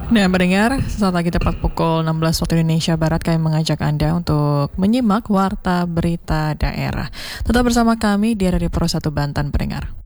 Nah, pendengar, sesaat lagi tepat pukul 16 waktu Indonesia Barat, kami mengajak Anda untuk menyimak Warta Berita Daerah. Tetap bersama kami di Radio Pro 1 Banten, pendengar.